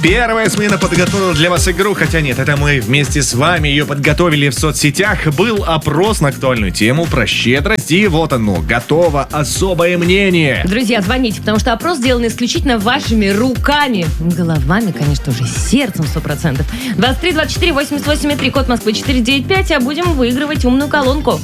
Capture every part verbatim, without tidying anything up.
Первая смена подготовила для вас игру, хотя нет, это мы вместе с вами ее подготовили в соцсетях. Был опрос на актуальную тему про щедрость, и вот оно, готово особое мнение. Друзья, звоните, потому что опрос сделан исключительно вашими руками. Головами, конечно же, сердцем сто процентов. двадцать три двадцать четыре восемьдесят восемь три, код Москвы четыре девять пять, а будем выигрывать умную колонку.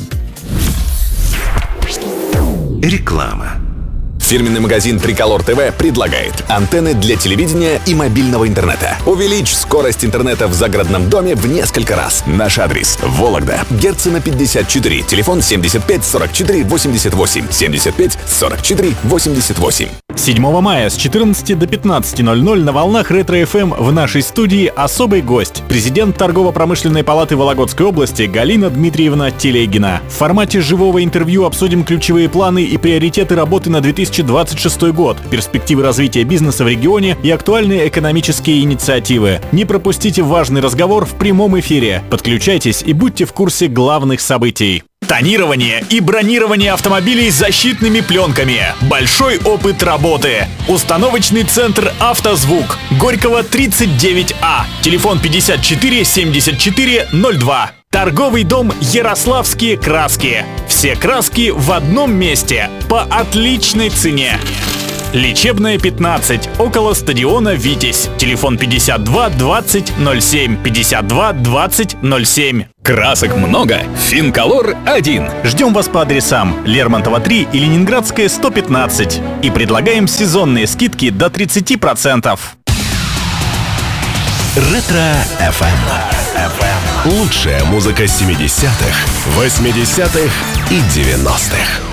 Реклама. Фирменный магазин Триколор ТВ предлагает антенны для телевидения и мобильного интернета. Увеличь скорость интернета в загородном доме в несколько раз. Наш адрес: Вологда, Герцена пятьдесят четыре, телефон семьдесят пять сорок четыре восемьдесят восемь, семьдесят пять сорок четыре восемьдесят восемь. седьмого мая с четырнадцати до пятнадцати ноль-ноль на волнах Ретро-эф эм в нашей студии особый гость. Президент Торгово-промышленной палаты Вологодской области Галина Дмитриевна Телегина. В формате живого интервью обсудим ключевые планы и приоритеты работы на две тысячи двадцать шестой год, перспективы развития бизнеса в регионе и актуальные экономические инициативы. Не пропустите важный разговор в прямом эфире. Подключайтесь и будьте в курсе главных событий. Тонирование и бронирование автомобилей защитными пленками. Большой опыт работы. Установочный центр «Автозвук». Горького тридцать девять А. Телефон пятьдесят четыре семьдесят четыре ноль два. Торговый дом «Ярославские краски». Все краски в одном месте по отличной цене. Лечебная пятнадцать, около стадиона «Витязь». Телефон пятьдесят два двадцать ноль семь, пятьдесят два двадцать ноль семь. Красок много, Финколор один. Ждем вас по адресам Лермонтова три и Ленинградская сто пятнадцать. И предлагаем сезонные скидки до тридцати процентов. Ретро-эф эм. Лучшая музыка семидесятых, восьмидесятых и девяностых.